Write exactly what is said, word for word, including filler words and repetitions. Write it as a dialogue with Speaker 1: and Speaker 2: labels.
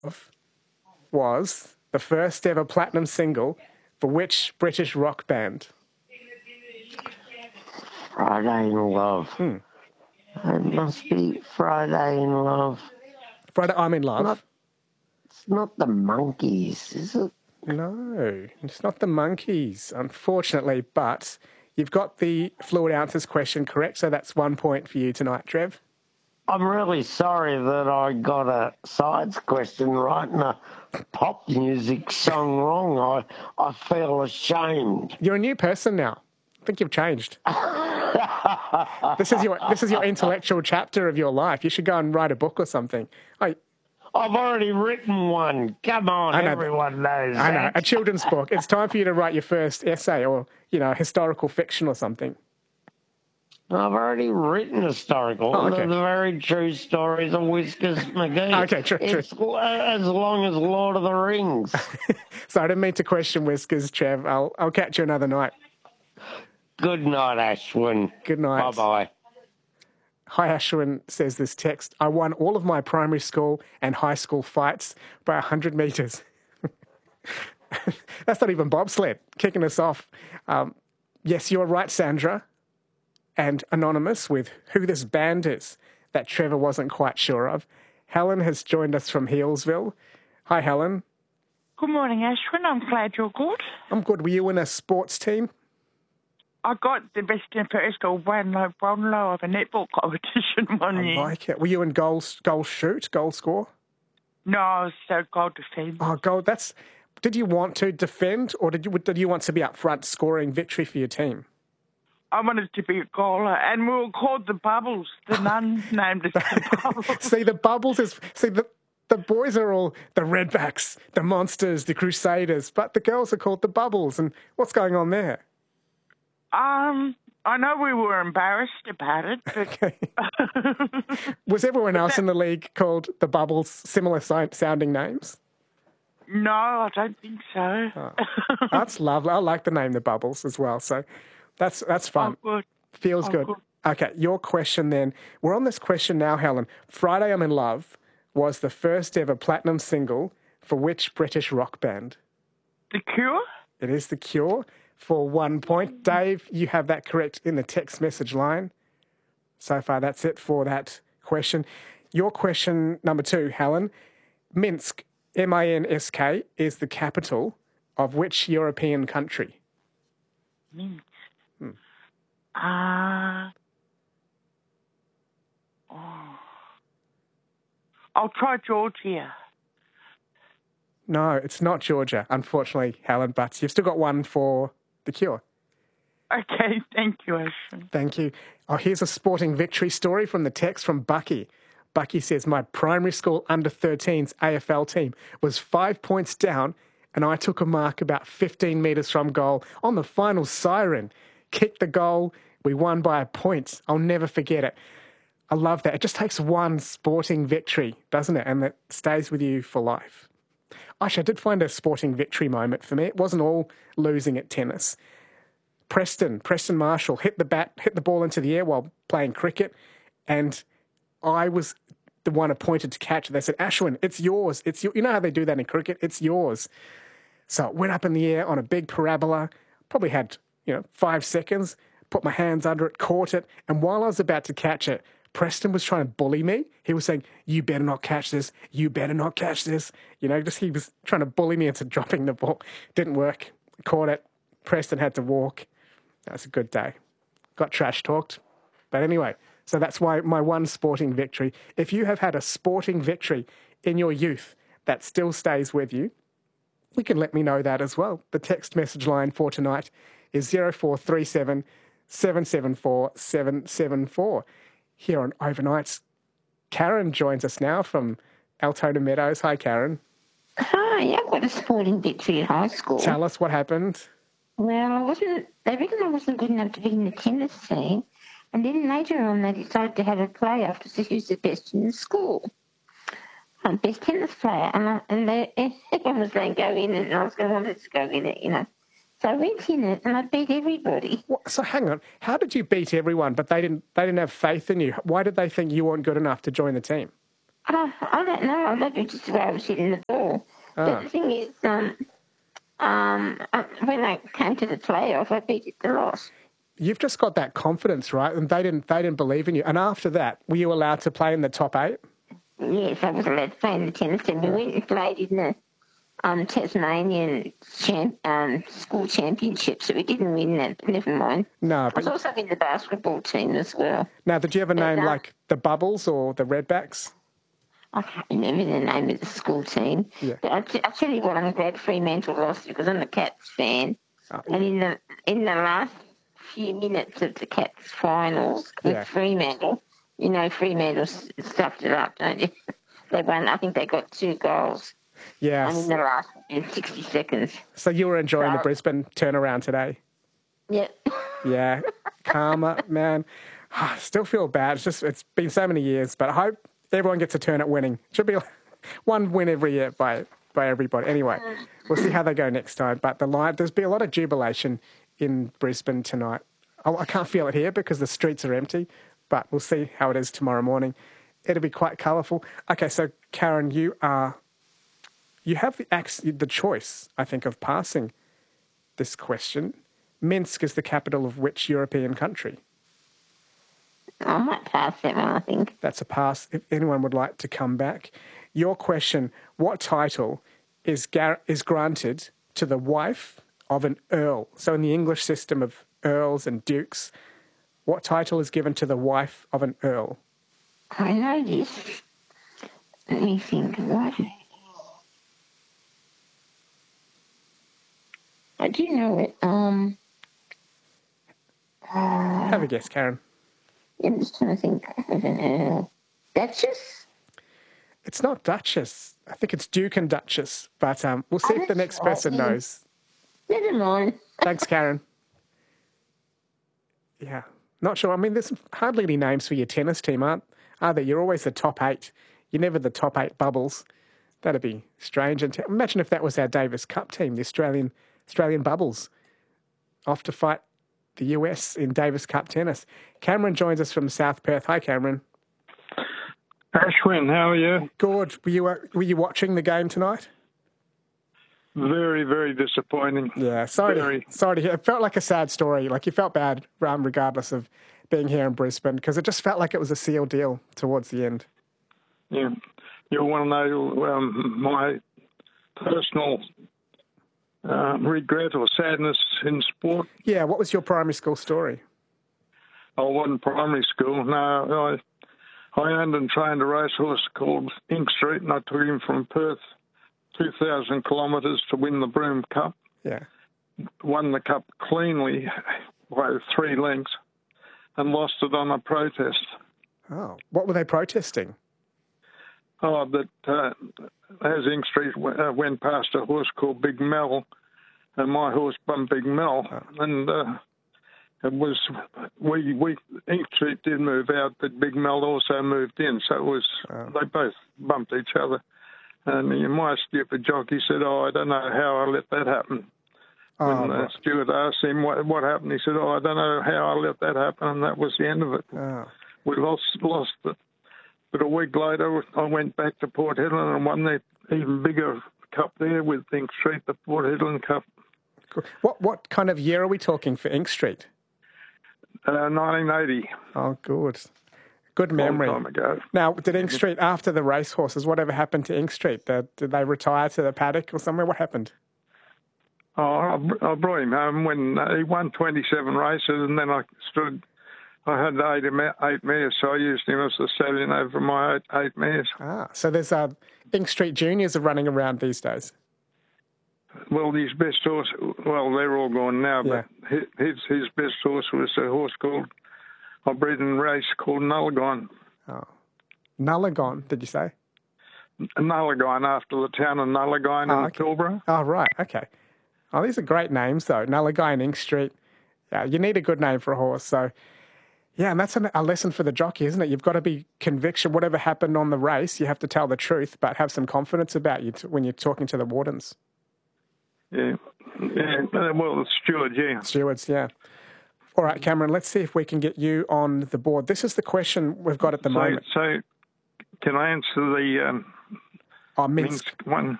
Speaker 1: was the first ever platinum single for which British rock band?
Speaker 2: Friday in Love.
Speaker 1: Hmm.
Speaker 2: It must be Friday in Love.
Speaker 1: Friday, I'm in Love.
Speaker 2: Not, it's not the Monkees, is it?
Speaker 1: No, it's not the Monkees, unfortunately, but you've got the fluid ounces question correct, so that's one point for you tonight, Trev.
Speaker 2: I'm really sorry that I got a science question right and a pop music song wrong. I, I feel ashamed.
Speaker 1: You're a new person now. I think you've changed. This is your this is your intellectual chapter of your life. You should go and write a book or something. I,
Speaker 2: I've already written one. Come on,
Speaker 1: I know
Speaker 2: everyone knows
Speaker 1: I know,
Speaker 2: that.
Speaker 1: a children's book. It's time for you to write your first essay or, you know, historical fiction or something.
Speaker 2: I've already written historical.
Speaker 1: Oh, okay.
Speaker 2: The very true stories of Whiskers McGee.
Speaker 1: Okay, true, true.
Speaker 2: It's as long as Lord of the Rings.
Speaker 1: So I didn't mean to question Whiskers, Trev. I'll I'll catch you another night.
Speaker 2: Good night, Ashwin.
Speaker 1: Good night.
Speaker 2: Bye-bye.
Speaker 1: Hi, Ashwin, says this text. I won all of my primary school and high school fights by one hundred metres. That's not even bobsled, kicking us off. Um, yes, you're right, Sandra. And Anonymous with who this band is that Trevor wasn't quite sure of. Helen has joined us from Healesville. Hi, Helen.
Speaker 3: Good morning, Ashwin. I'm glad you're good.
Speaker 1: I'm good. Were you in a sports team?
Speaker 3: I got the best in first or one low Brownlow of a netball competition one
Speaker 1: I
Speaker 3: year.
Speaker 1: like it. Were you in goal, goal shoot, goal score?
Speaker 3: No, I was so goal defend.
Speaker 1: Oh, goal. That's. Did you want to defend, or did you did you want to be up front scoring victory for your team?
Speaker 3: I wanted to be a goaler, and we were called the Bubbles. The nun named us the Bubbles.
Speaker 1: See, the Bubbles is see the the boys are all the Redbacks, the Monsters, the Crusaders, but the girls are called the Bubbles. And what's going on there?
Speaker 3: Um, I know we were embarrassed about it, but
Speaker 1: Okay. Was everyone else in the league called the Bubbles, similar si- sounding names?
Speaker 3: no, I don't think so.
Speaker 1: Oh, that's lovely. I like the name the Bubbles as well. So that's that's fun.
Speaker 3: Oh, good.
Speaker 1: Feels
Speaker 3: Oh,
Speaker 1: good.
Speaker 3: good.
Speaker 1: Okay, your question then. We're on this question now, Helen. Friday I'm in Love was the first ever platinum single for which British rock band?
Speaker 3: The Cure?
Speaker 1: It is The Cure for one point. Dave, you have that correct in the text message line. So far, that's it for that question. Your question number two, Helen. Minsk, M I N S K, is the capital of which European country?
Speaker 3: Minsk.
Speaker 1: Hmm.
Speaker 3: Uh, oh. I'll try Georgia.
Speaker 1: No, it's not Georgia, unfortunately, Helen, but you've still got one for The Cure.
Speaker 3: Okay, thank you, Ashwin.
Speaker 1: Thank you. Oh, here's a sporting victory story from the text from Bucky. Bucky says, my primary school under thirteens A F L team was five points down and I took a mark about fifteen metres from goal on the final siren. Kicked the goal. We won by a point. I'll never forget it. I love that. It just takes one sporting victory, doesn't it? And that stays with you for life. Actually, I did find a sporting victory moment for me. It wasn't all losing at tennis. Preston, Preston Marshall hit the bat, hit the ball into the air while playing cricket, and I was the one appointed to catch it. They said, Ashwin, it's yours. It's your, you know how they do that in cricket? It's yours. So it went up in the air on a big parabola, probably had, you know, five seconds, put my hands under it, caught it, and while I was about to catch it, Preston was trying to bully me. He was saying, you better not catch this. You better not catch this. You know, just he was trying to bully me into dropping the ball. Didn't work. Caught it. Preston had to walk. That was a good day. Got trash talked. But anyway, so that's why my one sporting victory. If you have had a sporting victory in your youth that still stays with you, you can let me know that as well. The text message line for tonight is zero four three seven, seven seven four, seven seven four. Here on Overnights, Karen joins us now from Altona Meadows. Hi, Karen.
Speaker 4: Hi, I've got a sporting victory at high school.
Speaker 1: Tell us what happened.
Speaker 4: Well, I wasn't. They reckoned I wasn't good enough to be in the tennis team, and then later on they decided to have a playoff to see who's the best in the school. I'm best tennis player, and I, and they, everyone was going to go in it, and I was going to want to go in it, you know. So I went in it, and I beat everybody.
Speaker 1: What, so hang on, how did you beat everyone? But they didn't. They didn't have faith in you. Why did they think you weren't good enough to join the team?
Speaker 4: Uh, I don't know. I maybe just the way I was hitting the ball.
Speaker 1: Ah.
Speaker 4: But the thing is, um, um, uh, when I came to the playoff, I beat it the loss.
Speaker 1: You've just got that confidence, right? And they didn't they didn't believe in you. And after that, were you allowed to play in the top eight?
Speaker 4: Yes, I was allowed to play in the tennis team. We went and played in the um, Tasmanian champ, um, school championship, so we didn't win that, but never mind.
Speaker 1: No,
Speaker 4: I
Speaker 1: but
Speaker 4: was also in the basketball team as well.
Speaker 1: now, did you ever name
Speaker 4: uh,
Speaker 1: like the Bubbles or the Redbacks?
Speaker 4: I can't remember the name of the school team.
Speaker 1: Yeah.
Speaker 4: But I, t- I tell you what, I'm glad Fremantle lost because I'm a Cats fan.
Speaker 1: Oh,
Speaker 4: And in the in the last few minutes of the Cats finals with
Speaker 1: Yeah.
Speaker 4: Fremantle, you know, Fremantle s- stuffed it up, don't you? They won. I think they got two goals.
Speaker 1: Yeah.
Speaker 4: And in the last in sixty seconds.
Speaker 1: So you were enjoying the
Speaker 4: So-
Speaker 1: Brisbane turnaround today?
Speaker 4: Yeah.
Speaker 1: Yeah. Karma, man. I still feel bad. It's just it's been so many years, but I hope everyone gets a turn at winning. Should be one win every year by by everybody. Anyway, we'll see how they go next time. But the line, there's been a lot of jubilation in Brisbane tonight. I, I can't feel it here because the streets are empty, but we'll see how it is tomorrow morning. It'll be quite colourful. Okay, so Karen, you are you have the ac- the choice, I think, of passing this question. Minsk is the capital of which European country?
Speaker 4: I might pass that one, I think.
Speaker 1: That's a pass. If anyone would like to come back. Your question, what title is gar- is granted to the wife of an earl? So in the English system of earls and dukes, what title is given to the wife of an earl?
Speaker 4: I know this. Let me think. What? I do know it. Um, uh,
Speaker 1: Have a guess, Karen.
Speaker 4: I'm just trying to think of an earl. Duchess?
Speaker 1: It's not Duchess. I think it's Duke and Duchess. But um, we'll see
Speaker 4: Oh,
Speaker 1: if the
Speaker 4: that's
Speaker 1: next person
Speaker 4: right, yeah.
Speaker 1: knows.
Speaker 4: Never mind.
Speaker 1: Thanks, Karen. Yeah, not sure. I mean, there's hardly any names for your tennis team, aren't are there? You're always the top eight. You're never the top eight Bubbles. That'd be strange. And t- imagine if that was our Davis Cup team, the Australian Australian Bubbles, off to fight the U S in Davis Cup tennis. Cameron joins us from South Perth. Hi, Cameron.
Speaker 5: Ashwin, how are you?
Speaker 1: Good. Were you uh, were you watching the game tonight?
Speaker 5: Very, very disappointing.
Speaker 1: Yeah, sorry.
Speaker 5: Very.
Speaker 1: To, sorry to hear. It felt like a sad story. Like you felt bad, um, regardless of being here in Brisbane, because it just felt like it was a sealed deal towards the end.
Speaker 5: Yeah. You want to know um, my personal uh, regret or sadness in sport?
Speaker 1: Yeah, what was your primary school story?
Speaker 5: I wasn't primary school. No, I, I owned and trained a racehorse called Ink Street, and I took him from Perth two thousand kilometres to win the Broome Cup.
Speaker 1: Yeah.
Speaker 5: Won the cup cleanly by three lengths and lost it on a protest.
Speaker 1: Oh, what were they protesting?
Speaker 5: Oh, that uh, as Ink Street w- uh, went past a horse called Big Mel, and my horse bumped Big Mel,
Speaker 1: Oh.
Speaker 5: and uh, it was we we Ink Street did move out, but Big Mel also moved in, so it was
Speaker 1: Oh.
Speaker 5: they both bumped each other. And my stupid jockey said, "Oh, I don't know how I let that happen."
Speaker 1: Oh,
Speaker 5: When the
Speaker 1: right.
Speaker 5: steward asked him what, what happened, he said, "Oh, I don't know how I let that happen," and that was the end of it.
Speaker 1: Oh.
Speaker 5: We lost lost it. But a week later, I went back to Port Hedland and won the even bigger cup there with Ink Street, the Port Hedland Cup,
Speaker 1: Cool. What what kind of year are we talking for Ink Street?
Speaker 5: uh, nineteen eighty,
Speaker 1: Oh, good. Good
Speaker 5: a
Speaker 1: memory.
Speaker 5: long time ago.
Speaker 1: Now, did Ink Street, after the racehorses, whatever happened to Ink Street? Did, did they retire to the paddock or somewhere? What happened?
Speaker 5: Oh, I, br- I brought him home when uh, he won twenty-seven races, and then I stood. I had eight, ma- eight mares, so I used him as the stallion over my eight, eight mares.
Speaker 1: Ah, so there's uh, Ink Street Juniors are running around these days.
Speaker 5: Well, his best horse, well, they're all gone now, but hi- his his best horse was a horse called, I bred in a race called Nullagine.
Speaker 1: Oh. Nullagine, did you say?
Speaker 5: Nullagine, after the town of Nullagine
Speaker 1: Oh,
Speaker 5: in
Speaker 1: okay.
Speaker 5: Pilbara.
Speaker 1: Oh, right. Okay. Oh, these are great names, though. Nullagine, Ink Street. Yeah, you need a good name for a horse. So, yeah, and that's a, a lesson for the jockey, isn't it? You've got to be conviction. Whatever happened on the race, you have to tell the truth, but have some confidence about you t- when you're talking to the wardens.
Speaker 5: Yeah, yeah. uh, Well, the steward, yeah.
Speaker 1: Stewards, yeah. All right, Cameron, let's see if we can get you on the board. This is the question we've got at the
Speaker 5: So,
Speaker 1: moment.
Speaker 5: so can I answer the um,
Speaker 1: Oh, Minsk.
Speaker 5: Minsk one?